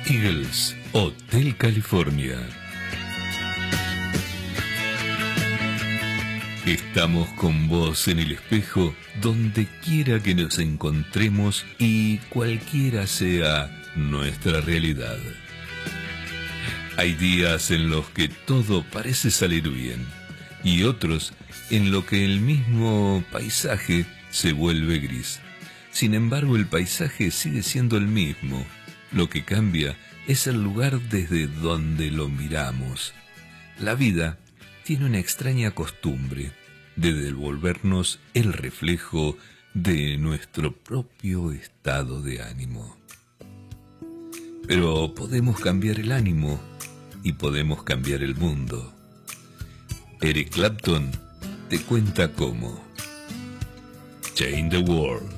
Eagles, Hotel California. Estamos con vos en el espejo, donde quiera que nos encontremos y cualquiera sea nuestra realidad. Hay días en los que todo parece salir bien y otros en los que el mismo paisaje se vuelve gris. Sin embargo, el paisaje sigue siendo el mismo. Lo que cambia es el lugar desde donde lo miramos. La vida tiene una extraña costumbre de devolvernos el reflejo de nuestro propio estado de ánimo. Pero podemos cambiar el ánimo y podemos cambiar el mundo. Eric Clapton te cuenta cómo. Change the world.